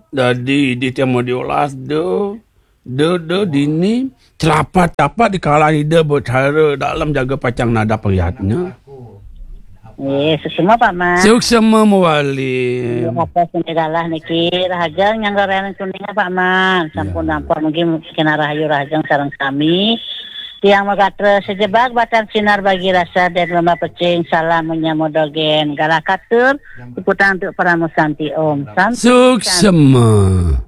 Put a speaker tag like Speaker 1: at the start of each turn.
Speaker 1: Jadi di tiamo diolas de dini celapat-capat di kalang ide bercara dalam jaga pacang nada perihatnya.
Speaker 2: Semua Pak Man.
Speaker 1: Suksema mewali.
Speaker 2: Apa sendiralah niki rahajang yang gorengan kuningnya Pak Man. Sampun nampak mungkin kena rahayu rahajang sareng kami. Tiang magatra sejebak batan sinar bagi rasa dan lomba pecing salam menyamodogen galakatur ikutan untuk para musanti om.
Speaker 1: Suksema.